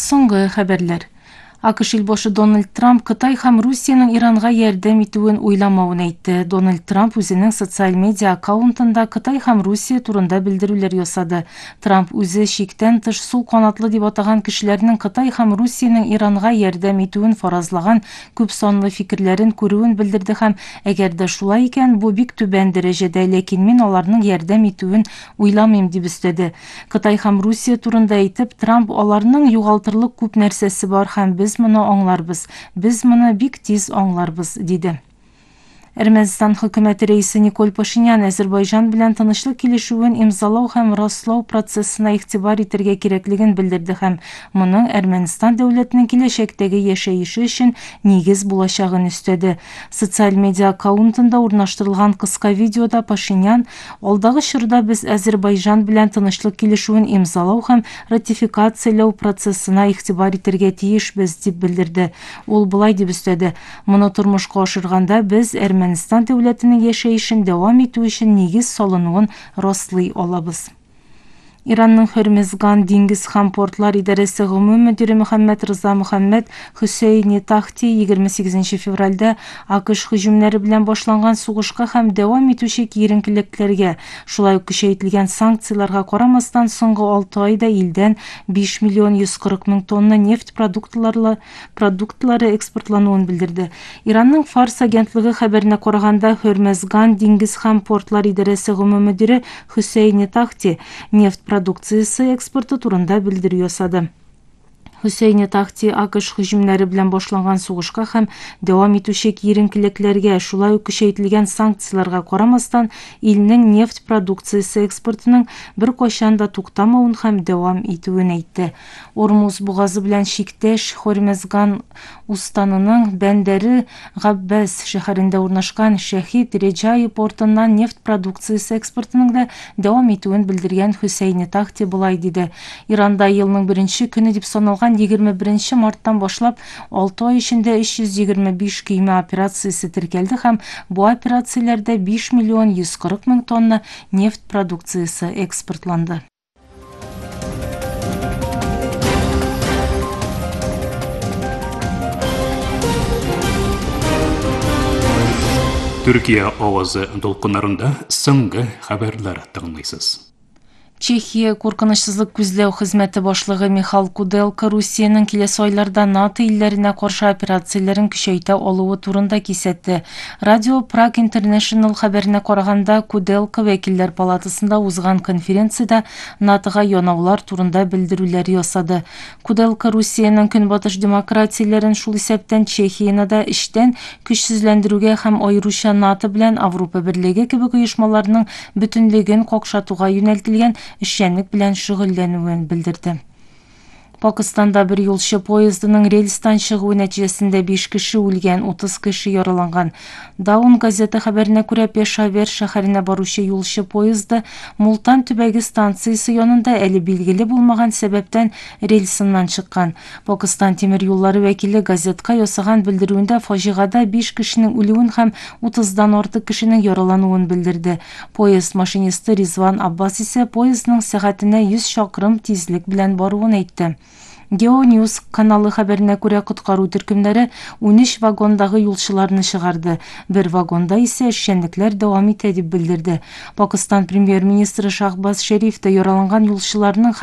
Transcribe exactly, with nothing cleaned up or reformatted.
Соңгы хәбәрләр. АКШ илбашы Дональд Трамп Кытай һәм Русияның Иранга ярдәм итүен уйламавын әйтте. Дональд Трамп үзенең социаль медиа аккаунтында Кытай һәм Русия турында белдерүләр ясады. Трамп үзе шиктән тыш сул канатлы дип атаган кешеләрнең Кытай һәм Русияның Иранга ярдәм итүен фаразлаган күп санлы фикерләрен күрүен белдерде һәм әгәр дә шулай икән, бу бик түбән дәрәҗәдә, ләкин мин аларның ярдәм итүен уйламыйм дип өстәде. Кытай һәм Русия турында әйтеп, Трамп аларның югалтырлык күп нәрсәсе бар һәм без моны аңларбыз, без моны бик тиз аңларбыз, диде. Әрмәнстан хөкүмәте рәисе Николь Пашинян Азербайҗан белән тынычлык килешүен имзалау һәм раслау процессына игътибар итәргә кирәклеген белдерде һәм моның Әрмәнстан дәүләтенең киләчәктәге яшәеше өчен нигез булачагын өстәде. Социаль медиа аккаунтында урнаштырылган кыска видеода Пашинян алдагы чорда без Азербайҗан белән тынычлык килешүен имзалау һәм ратификацияләү процессына игътибар итәргә тиешбез дип белдерде. Ул болай дип өстәде: "Моны тормышка ашырганда без Әрмәнстан Әрмәнстан дәүләтенең яшәешен дәвам итү өчен нигез салынуын раслый алабыз." Иранның Хөрмезган диңгез һәм портлар идарәсе гомум мөдире Мөхәммәд Рыза Мөхәммәд Хөсәйни Тахти егерме сигезенче февральдә АКШ һөҗүмнәре белән башланган сугышка һәм дәвам итүче киеренкелекләргә, шулай ук көчәйтелгән санкцияларга карамастан, соңгы алты айда илдән биш миллион йөз кырык мең тонна нефть продуктлары продуктлары экспортлануын белдерде. Иранның Фарс агентлыгы хәбәренә караганда, Хөрмезган диңгез һәм портлар идарәсе гомум мөдире Хөсәйни Тахти нефть продукциясы экспорты турында белдерү ясады. Хөсәйни Тахти АКШ һөҗүмнәре белән башланган сугышка һәм дәвам итүче киеренкелекләргә, шулай ук көчәйтелгән санкцияларга карамастан, илнең нефть продукциясе экспортының бер кайчан да туктамавын һәм дәвам итүен әйтте. Ормуз бугазы белән чиктәш Хөрмезган устанының Бәндәре Габбас шәһәрендә урнашкан Шәһид Реҗай портыннан нефть продукциясе экспортының да дәвам итүен белдергән Хөсәйни Тахти болай диде: "Иранда елның беренче көне дип саналган егерме беренче марттан башлап алты ай эчендә өч йөз егерме биш көймә операциясе теркәлде һәм бу операцияләрдә биш миллион йөз кырык мең тонна нефть продукциясе экспортланды." Төркия авазы долкыннарында соңгы хәбәрләр тыңлыйсыз. Чехия куркынычсызлык күзләү хезмәте башлыгы Михал Куделка Русиянең киләсе айларда НАТО илләренә каршы операцияләрен көчәйтә алуы турында кисәтте. Радио Prague International хәбәренә караганда, Куделка вәкилләр палатасында узган конференцияда НАТОга янаулар турында белдерүләр ясады. Куделка Русиянең көнбатыш демократияләрен, шул исәптән Чехияны да эчтән көчсезләндерүгә һәм аеруча НАТО белән Авропа Берлеге кебек оешмаларның бөтенлеген какшатуга юнәлтелгән эшчәнлек белән шөгыльләнүен белдерде. Пакистанда бер юлчы поездының рельстан чыгуы нәтиҗәсендә биш кеше үлгән, утыз кеше яраланган. Даун газеты хәбәренә күрә, Пешавер шәһәренә баручы юлчы поезды Мултан төбәге станциясе янында әле билгеле булмаган сәбәптән рельсыннан чыккан. Пакистан тимер юллары вәкиле газетка ясаган белдерүендә фаҗигада биш кешенең үлүен һәм утыздан артык кешенең яралануын белдерде. Поезд машинисты Ризван Аббас исә поездның сәгатенә йөз чакрым тизлек белән баруын әйтте. Geonews каналы хәбәренә күрә, коткару төркемнәре ун өч вагондагы юлчыларны чыгарды. Бер вагонда исә эшчәнлекләр дәвам итә дип белдерде. Пакистан премьер-министры Шахбаз Шәриф тә яраланган юлчыларның